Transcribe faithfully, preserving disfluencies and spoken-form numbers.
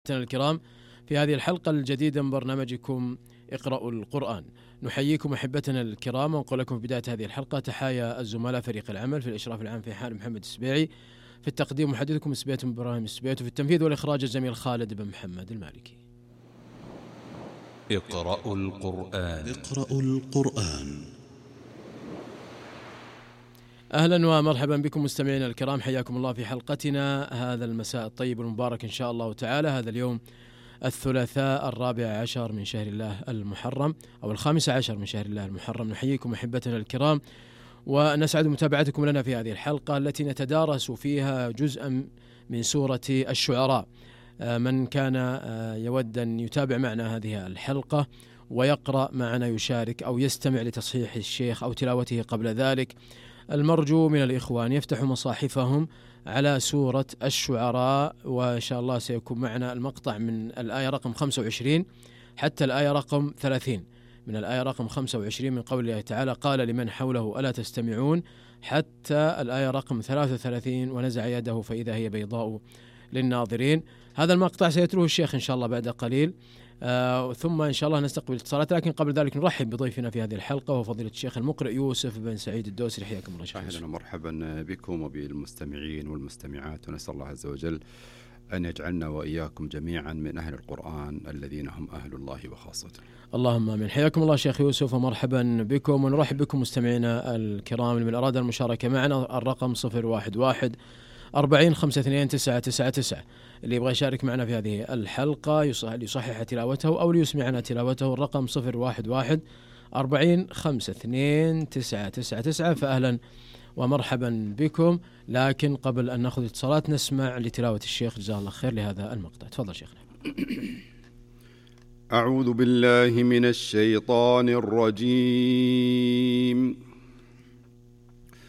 الكرام في هذه الحلقة الجديدة من برنامجكم اقرأوا القرآن. نحييكم أحبتنا الكرام ونقول لكم في بداية هذه الحلقة تحايا الزملاء فريق العمل في الإشراف العام في حال محمد السبيعي، في التقديم محدثكم السبيت بن إبراهيم السبيت، وفي التنفيذ والإخراج الزميل خالد بن محمد المالكي. اقرأوا القرآن. اقرأوا القرآن. أهلا ومرحبا بكم مستمعينا الكرام، حياكم الله في حلقتنا هذا المساء الطيب المبارك إن شاء الله تعالى. هذا اليوم الثلاثاء الرابع عشر من شهر الله المحرم أو الخامس عشر من شهر الله المحرم. نحييكم أحبتنا الكرام ونسعد متابعتكم لنا في هذه الحلقة التي نتدارس فيها جزءا من سورة الشعراء. من كان يود أن يتابع معنا هذه الحلقة ويقرأ معنا يشارك أو يستمع لتصحيح الشيخ أو تلاوته قبل ذلك، المرجو من الإخوان يفتحوا مصاحفهم على سورة الشعراء، وإن شاء الله سيكون معنا المقطع من الآية رقم خمسة وعشرين حتى الآية رقم ثلاثين. من الآية رقم خمسة وعشرين من قول الله تعالى قال لمن حوله ألا تستمعون، حتى الآية رقم ثلاثة وثلاثين ونزع يده فإذا هي بيضاء للناظرين. هذا المقطع سيتلوه الشيخ إن شاء الله بعد قليل، آه ثم إن شاء الله نستقبل اتصالات، لكن قبل ذلك نرحب بضيفنا في هذه الحلقة وفضيلة الشيخ المقرئ يوسف بن سعيد الدوسري. حياكم الله شيخ. أهلا ومرحبا بكم وبالمستمعين والمستمعات، ونسأل الله عز وجل أن يجعلنا وإياكم جميعا من أهل القرآن الذين هم أهل الله وخاصته. اللهم آمين. حياكم الله شيخ يوسف ومرحبا بكم، ونرحب بكم مستمعينا الكرام. من أراد المشاركة معنا الرقم صفر واحد واحد أربعين خمسة اثنين تسعة تسعة تسعة. اللي يبغى يشارك معنا في هذه الحلقة ليصحح تلاوته أو ليسمعنا تلاوته الرقم صفر واحد واحد أربعين خمسة اثنين تسعة تسعة تسعة. فأهلا ومرحبا بكم. لكن قبل أن نأخذ اتصالات نسمع لتلاوة الشيخ جزاه الله خير لهذا المقطع. تفضل شيخنا. أعوذ بالله من الشيطان الرجيم.